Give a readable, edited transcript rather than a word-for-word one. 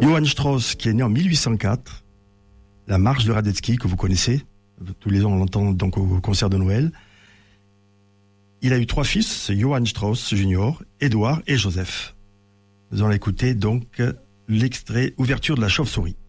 Johann Strauss, qui est né en 1804, la marche de Radetzky, que vous connaissez, tous les ans on l'entend donc au concert de Noël. Il a eu 3 fils, c'est Johann Strauss Jr., Édouard et Joseph. Nous allons écouter donc l'extrait ouverture de la chauve-souris.